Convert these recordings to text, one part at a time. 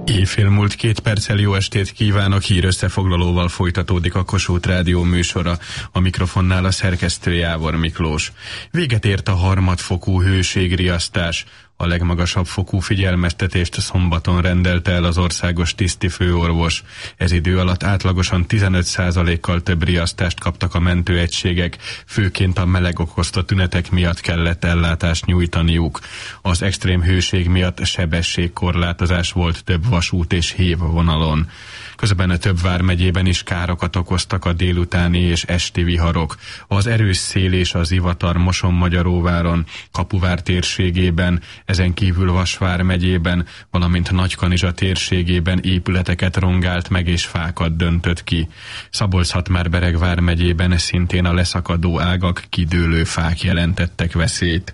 Éjfél múlt 2 perccel jó estét kívánok, hírösszefoglalóval folytatódik a Kossuth Rádió műsora, a mikrofonnál a szerkesztő Jávor Miklós. Véget ért a harmadfokú hőségriasztás. A legmagasabb fokú figyelmeztetést szombaton rendelte el az országos tisztifőorvos. Ez idő alatt átlagosan 15%-kal több riasztást kaptak a mentőegységek, főként a meleg okozta tünetek miatt kellett ellátást nyújtaniuk. Az extrém hőség miatt sebességkorlátozás volt több vasút és hévvonalon. Közben a több vármegyében is károkat okoztak a délutáni és esti viharok. Az erős szél és a zivatar Moson-Magyaróváron, Kapuvár térségében, ezen kívül Vas vármegyében, valamint Nagykanizsa térségében épületeket rongált meg és fákat döntött ki. Szabolcs-Szatmár-Bereg vármegyében szintén a leszakadó ágak, kidőlő fák jelentettek veszélyt.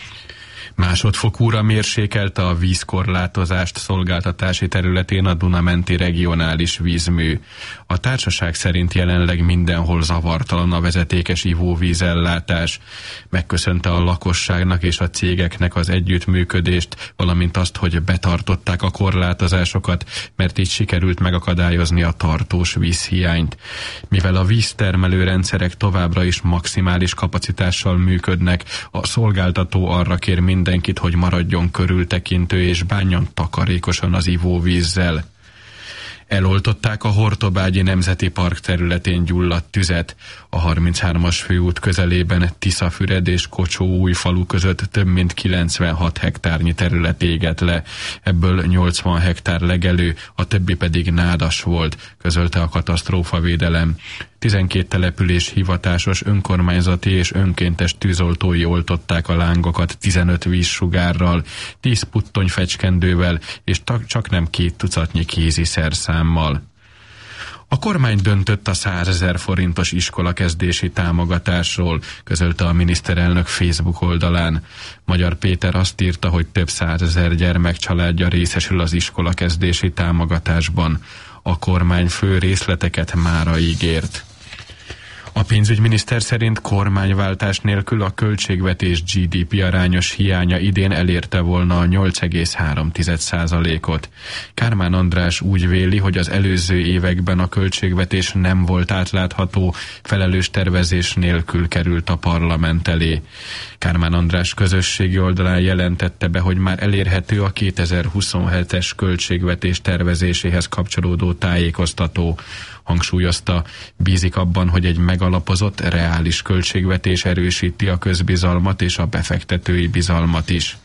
Másodfokúra mérsékelte a vízkorlátozást szolgáltatási területén a Duna-menti regionális vízmű. A társaság szerint jelenleg mindenhol zavartalan a vezetékes ivóvízellátás. Megköszönte a lakosságnak és a cégeknek az együttműködést, valamint azt, hogy betartották a korlátozásokat, mert így sikerült megakadályozni a tartós vízhiányt. Mivel a víztermelő rendszerek továbbra is maximális kapacitással működnek, a szolgáltató arra kér mindenkit, hogy maradjon körültekintő és bánjon takarékosan az ivóvízzel. Eloltották a Hortobágyi Nemzeti Park területén gyulladt tüzet. A 33-as főút közelében Tiszafüred és Kocsó-Újfalu között több mint 96 hektárnyi terület égett le. Ebből 80 hektár legelő, a többi pedig nádas volt, közölte a katasztrófavédelem. 12 település hivatásos, önkormányzati és önkéntes tűzoltói oltották a lángokat 15 vízsugárral, 10 puttonyfecskendővel és csak nem 2 tucatnyi kézi szerszámmal. A kormány döntött a 100 000 forintos iskolakezdési támogatásról, közölte a miniszterelnök Facebook oldalán. Magyar Péter azt írta, hogy több 100 000 gyermek családja részesül az iskolakezdési támogatásban. A kormány fő részleteket mára ígért. A pénzügyminiszter szerint kormányváltás nélkül a költségvetés GDP arányos hiánya idén elérte volna a 8,3%-ot. Kármán András úgy véli, hogy az előző években a költségvetés nem volt átlátható, felelős tervezés nélkül került a parlament elé. Kármán András közösségi oldalán jelentette be, hogy már elérhető a 2027-es költségvetés tervezéséhez kapcsolódó tájékoztató. Hangsúlyozta, bízik abban, hogy egy megalapozott, reális költségvetés erősíti a közbizalmat és a befektetői bizalmat is.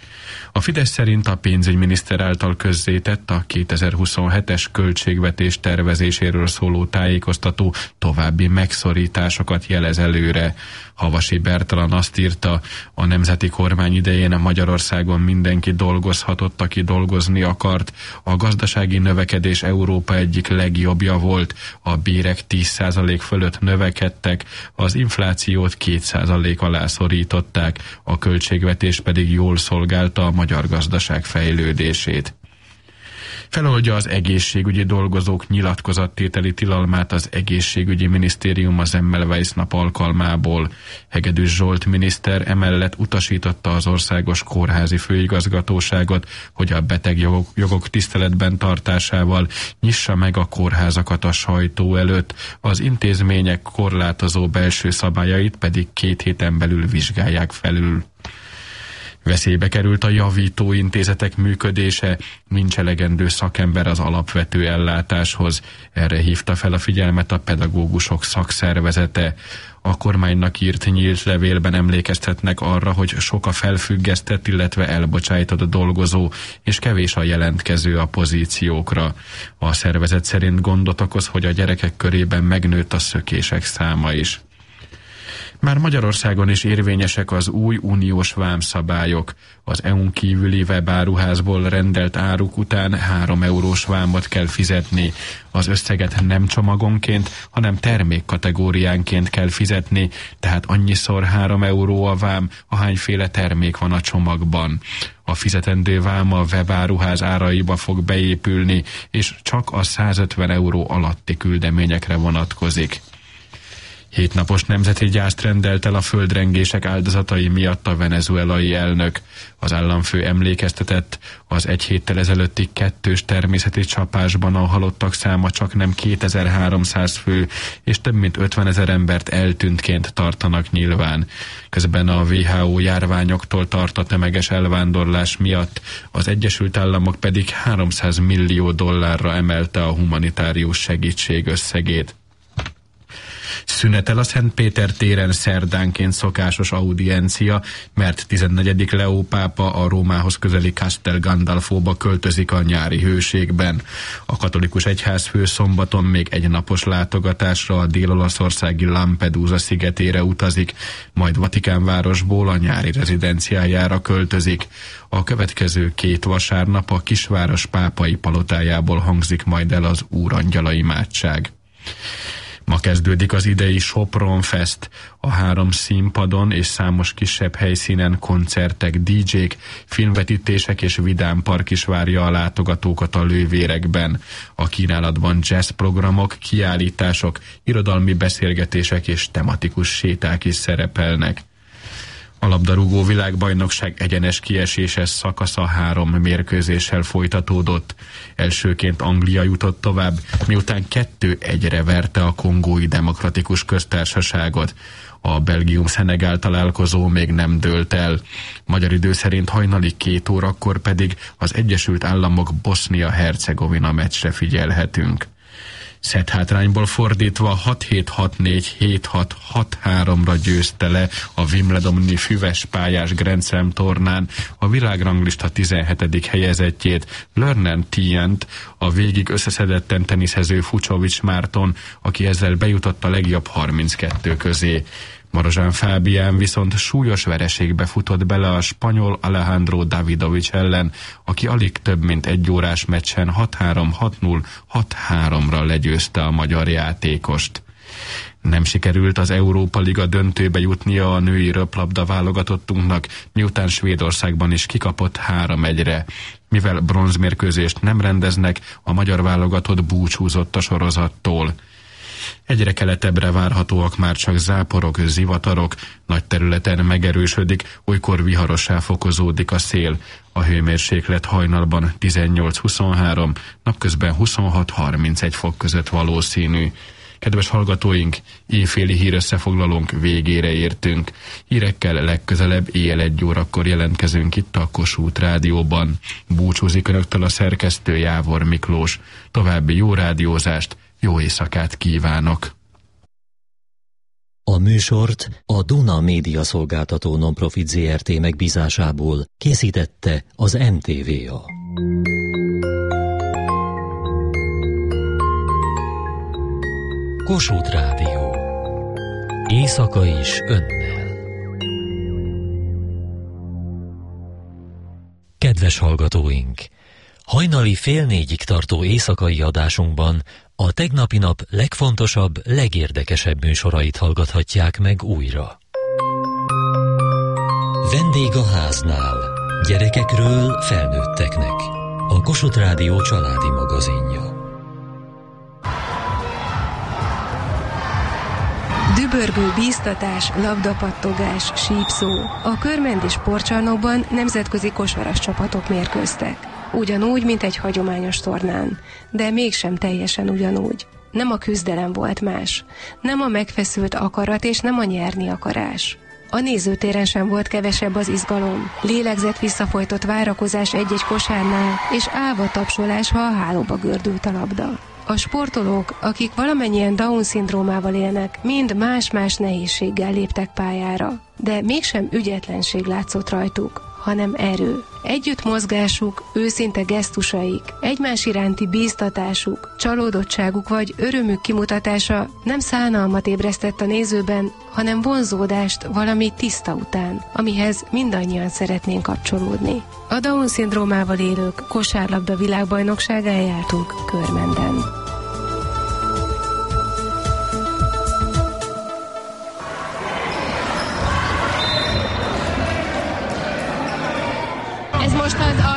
A Fidesz szerint a pénzügyminiszter által közzétett a 2027-es költségvetés tervezéséről szóló tájékoztató további megszorításokat jelez előre. Havasi Bertalan azt írta, a nemzeti kormány idején Magyarországon mindenki dolgozhatott, aki dolgozni akart, a gazdasági növekedés Európa egyik legjobbja volt, a bérek 10% fölött növekedtek, az inflációt 2% alá szorították, a költségvetés pedig jól szolgálta a magyar gazdaság fejlődését. Feloldja az egészségügyi dolgozók nyilatkozattételi tilalmát az egészségügyi minisztérium a Semmelweis nap alkalmából. Hegedűs Zsolt miniszter emellett utasította az Országos Kórházi Főigazgatóságot, hogy a betegjogok tiszteletben tartásával nyissa meg a kórházakat a sajtó előtt, az intézmények korlátozó belső szabályait pedig 2 héten belül vizsgálják felül. Veszélybe került a javító intézetek működése, nincs elegendő szakember az alapvető ellátáshoz. Erre hívta fel a figyelmet a pedagógusok szakszervezete. A kormánynak írt nyílt levélben emlékeztetnek arra, hogy sok a felfüggesztett, illetve elbocsájtott dolgozó, és kevés a jelentkező a pozíciókra. A szervezet szerint gondot okoz, hogy a gyerekek körében megnőtt a szökések száma is. Már Magyarországon is érvényesek az új uniós vámszabályok. Az EU-n kívüli webáruházból rendelt áruk után 3 eurós vámot kell fizetni. Az összeget nem csomagonként, hanem termékkategóriánként kell fizetni, tehát annyiszor 3 euró a vám, ahányféle termék van a csomagban. A fizetendő vám a webáruház áraiba fog beépülni, és csak a 150 euró alatti küldeményekre vonatkozik. 7 napos nemzeti gyászt rendelt el a földrengések áldozatai miatt a venezuelai elnök. Az államfő emlékeztetett, az egy héttel ezelőtti 2. természeti csapásban a halottak száma csaknem 2300 fő, és több mint 50 000 embert eltűntként tartanak nyilván. Közben a WHO járványoktól tart a tömeges elvándorlás miatt, az Egyesült Államok pedig $300 millió emelte a humanitárius segítség összegét. Szünetel a Szentpéter téren szerdánként szokásos audiencia, mert 14. Leó pápa a Rómához közeli Castel Gandolfóba költözik a nyári hőségben. A katolikus egyházfő szombaton még egy napos látogatásra a dél-olaszországi Lampedusa szigetére utazik, majd Vatikánvárosból a nyári rezidenciájára költözik. A következő 2 vasárnap a kisváros pápai palotájából hangzik majd el az Úrangyala imádság. Ma kezdődik az idei Sopron Fest. A 3 színpadon és számos kisebb helyszínen koncertek, DJ-k, filmvetítések és vidámpark is várja a látogatókat a lővérekben. A kínálatban jazz programok, kiállítások, irodalmi beszélgetések és tematikus séták is szerepelnek. A labdarúgó világbajnokság egyenes kieséses szakasza 3 mérkőzéssel folytatódott. Elsőként Anglia jutott tovább, miután 2-1-re verte a Kongói Demokratikus Köztársaságot. A Belgium-Szenegál találkozó még nem dőlt el. Magyar idő szerint hajnali 2 órakor pedig az Egyesült Államok Bosznia-Hercegovina meccsre figyelhetünk. Szetthátrányból fordítva 6-7-6-4, 7-6-6-3-ra győzte le a Wimbledoni füves pályás Grand Slam tornán a világranglista 17. helyezettjét, Lörnen Tient, a végig összeszedetten teniszező Fucsovics Márton, aki ezzel bejutott a legjobb 32 közé. Marozsán Fábián viszont súlyos vereségbe futott bele a spanyol Alejandro Davidovich ellen, aki alig több mint 1 órás meccsen 6-3, 6-0, 6-3-ra legyőzte a magyar játékost. Nem sikerült az Európa Liga döntőbe jutnia a női röplabda válogatottunknak, miután Svédországban is kikapott 3-1-re. Mivel bronzmérkőzést nem rendeznek, a magyar válogatott búcsúzott a sorozattól. Egyre keletebbre várhatóak már csak záporok, zivatarok, nagy területen megerősödik, olykor viharossá fokozódik a szél. A hőmérséklet hajnalban 18-23, napközben 26-31 fok között valószínű. Kedves hallgatóink, éjféli hírösszefoglalónk végére értünk. Hírekkel legközelebb éjjel 1 órakor jelentkezünk itt a Kossuth Rádióban. Búcsúzik önöktől a szerkesztő Jávor Miklós. További jó rádiózást, jó éjszakát kívánok! A műsort a Duna Média Szolgáltató Nonprofit Zrt. Megbízásából készítette az NTVA. Kossuth Rádió. Éjszaka is önnel. Kedves hallgatóink! Hajnali 3:30-ig tartó éjszakai adásunkban a tegnapi nap legfontosabb, legérdekesebb műsorait hallgathatják meg újra. Vendég a háznál. Gyerekekről felnőtteknek. A Kossuth Rádió családi magazinja. Dübörgő bíztatás, labdapattogás, sípszó. A körmendi sportcsarnokban nemzetközi kosvaras csapatok mérkőztek. Ugyanúgy, mint egy hagyományos tornán, de mégsem teljesen ugyanúgy. Nem a küzdelem volt más, nem a megfeszült akarat és nem a nyerni akarás. A nézőtéren sem volt kevesebb az izgalom, lélegzett visszafolytott várakozás egy-egy kosárnál, és állva tapsolás, ha a hálóba gördült a labda. A sportolók, akik valamennyien Down-szindrómával élnek, mind más-más nehézséggel léptek pályára, de mégsem ügyetlenség látszott rajtuk, hanem erő. Együtt mozgásuk, őszinte gesztusaik, egymás iránti bíztatásuk, csalódottságuk vagy örömük kimutatása nem szánalmat ébresztett a nézőben, hanem vonzódást valami tiszta után, amihez mindannyian szeretnénk kapcsolódni. A Down-szindrómával élők kosárlabda világbajnokságán jártunk Körmenden. Ez most az argentin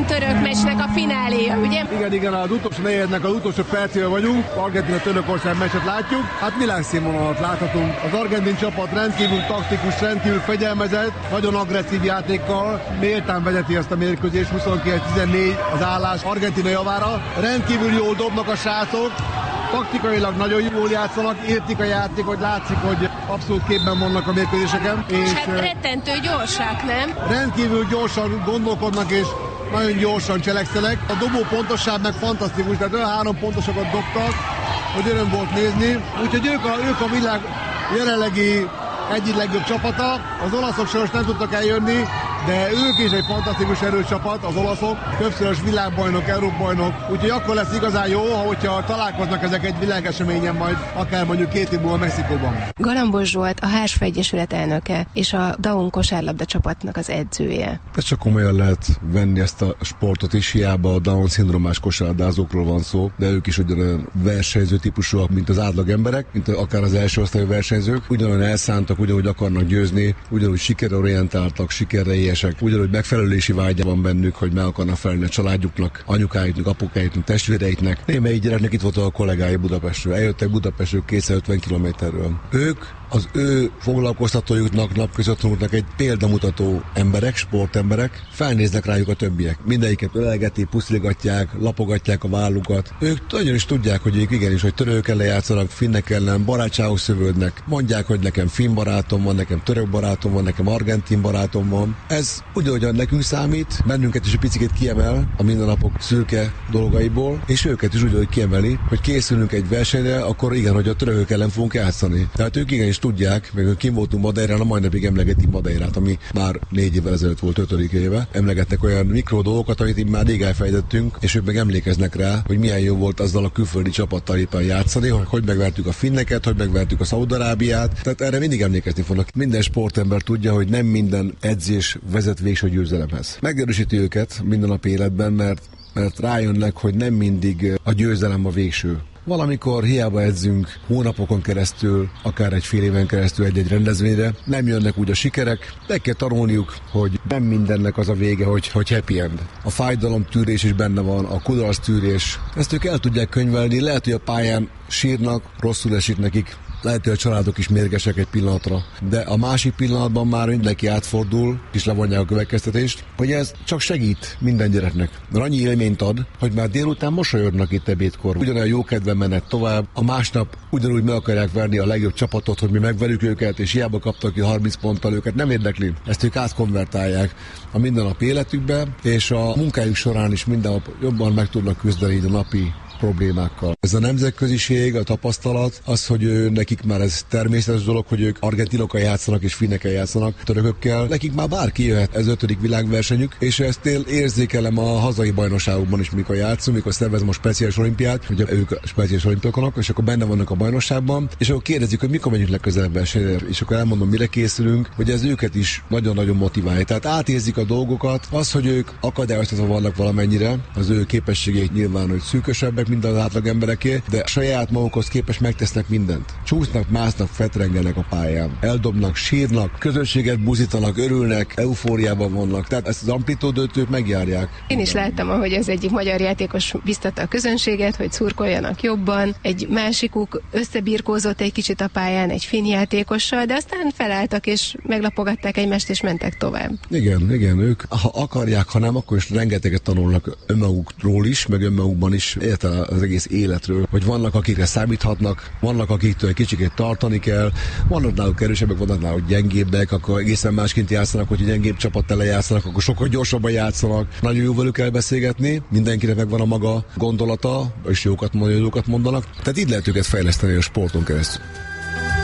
argentin-török meccsnek a fináléja, ugye? Igen, az utolsó negyednek az utolsó percével vagyunk, Argentina-Törökország meccset látjuk, hát világszínvonalat láthatunk. Az argentin csapat rendkívül taktikus, rendkívül fegyelmezett, nagyon agresszív játékkal, méltán vezeti ezt a mérkőzést, 29-14 az állás Argentina javára. Rendkívül jól dobnak a srácok, taktikailag nagyon jól játszanak, értik a játékot, látszik, hogy abszolút képben vannak a mérkőzéseken. És hát rettentő gyorsak, nem? Rendkívül gyorsan gondolkodnak, és nagyon gyorsan cselekszenek. A dobó pontosság meg fantasztikus, tehát olyan 3 pontosokat dobtak, hogy öröm volt nézni. Úgyhogy ők a világ jelenlegi egyik legjobb csapata. Az olaszok sajnos nem tudtak eljönni, de ők is egy fantasztikus erőcsapat, az olaszok, többszörös világbajnok, Európa-bajnok, úgyhogy akkor lesz igazán jó, hogyha találkoznak ezek egy világeseményen majd, akár mondjuk 2 év múlva Mexikóban. Galambos Zsolt a Hársfa Egyesület elnöke és a Daun kosárlabda csapatnak az edzője. Ez csak komolyan lehet venni ezt a sportot is, hiába a Down-szindrómás kosárlabdázókról van szó, de ők is ugyanolyan versenyző típusúak, mint az átlag emberek, mint akár az első osztályú versenyzők, ugyanolyan elszántak, ugyanúgy akarnak győzni, ugyanúgy sikerorientáltak, sikerre ugyanúgy megfelelési vágya van bennük, hogy meg akarnak felelni a családjuknak, anyukáiknak, apukáiknak, testvéreiknek. Némelyik gyereknek itt volt a kollégái Budapestről. Eljöttek Budapestről 250 kilométerről. Ők az ő foglalkoztatójuknak, napközöttúrnak egy példamutató emberek, sportemberek, felnéznek rájuk a többiek. Mindegyiket ölelgetik, puszilgatják, lapogatják a vállukat. Ők nagyon is tudják, hogy ők igenis, hogy török ellen játszanak, finnek ellen, barátságos szövődnek. Mondják, hogy nekem finn barátom van, nekem török barátom van, nekem argentin barátom van. Ez ugyanúgy nekünk számít, bennünket is egy picit kiemel a mindennapok szürke dolgaiból, és őket is ugyanúgy kiemeli, hogy készülünk egy versenyre, akkor igen, hogy a törökök ellen fogunk játszani. Tehát ők igenis tudják, meg kim voltunk Madeirán, a mai napig emlegetik Madeirát, ami már 4 évvel ezelőtt volt 5. éve. Emlegettek olyan mikro dolgokat, amit már rég elfejtettünk, és ők meg emlékeznek rá, hogy milyen jó volt azzal a külföldi csapattal éppen játszani, hogy megvertük a finneket, hogy megvertük a Szaúd-Arábiát. Tehát erre mindig emlékezni fognak. Minden sportember tudja, hogy nem minden edzés vezet végső győzelemhez. Megerősíti őket minden nap életben, mert rájönnek, hogy nem mindig a győzelem a végső. Valamikor hiába edzünk hónapokon keresztül, akár egy fél éven keresztül egy-egy rendezvényre, nem jönnek úgy a sikerek, meg kell tanulniuk, hogy nem mindennek az a vége, hogy happy end. A fájdalomtűrés is benne van, a kudarctűrés. Ezt ők el tudják könyvelni, lehet, hogy a pályán sírnak, rosszul esik nekik, lehet, hogy a családok is mérgesek egy pillanatra, de a másik pillanatban már mindenki átfordul, és levonják a következtetést, hogy ez csak segít minden gyereknek. Annyi élményt ad, hogy már délután mosolyognak itt ebédkor. Ugyanolyan jó kedven mennek tovább, a másnap ugyanúgy meg akarják verni a legjobb csapatot, hogy mi megverjük őket, és hiába kaptak ki 30 ponttal, őket nem érdekli. Ezt ők átkonvertálják a mindennap életükbe, és a munkájuk során is minden nap jobban meg tudnak küzdeni így a napi problémákkal. Ez a nemzetköziség, a tapasztalat, az, hogy nekik már ez természetes dolog, hogy ők argentinokkal játszanak és finnekkel játszanak, törökökkel. Nekik már bárki jöhet, ez 5. világversenyük, és ezt érzékelem a hazai bajnokságokban is, mikor játszunk, mikor szervezem a speciális olimpiát, hogy ők speciális olimpiákonok, és akkor benne vannak a bajnokságban, és akkor kérdezik, hogy mikor megyünk legközelebb versenyre, és akkor elmondom, mire készülünk, hogy ez őket is nagyon-nagyon motiválja. Tehát átérzik a dolgokat, az, hogy ők akadályoztatva vannak valamennyire, az ő képességeik nyilván, hogy szűkösebbek, mint az átlag embereké, de saját magukhoz képest megtesznek mindent. Csúsznak, másznak, fetrengenek a pályán. Eldobnak, sírnak, közönséget buzítanak, örülnek, eufóriában vannak. Tehát ezt az amplitúdót ők megjárják. Én is láttam, ahogy az egyik magyar játékos biztatta a közönséget, hogy szurkoljanak jobban. Egy másikuk összebirkózott egy kicsit a pályán egy finn játékossal, de aztán felálltak és meglapogatták egymást és mentek tovább. Igen, ők ha akarják, ha nem, akkor is rengeteget tanulnak önmagukról is, meg önmagukban is, az egész életről, hogy vannak, akikre számíthatnak, vannak, akiktől egy kicsit tartani kell, vannak náluk erősebbek, vannak náluk gyengébbek, akkor egészen másként játszanak, hogy gyengébb csapattal játszanak, akkor sokkal gyorsabban játszanak. Nagyon jó velük kell beszélgetni, mindenkinek megvan a maga gondolata, és jókat mondanak. Tehát így lehet őket fejleszteni a sporton keresztül.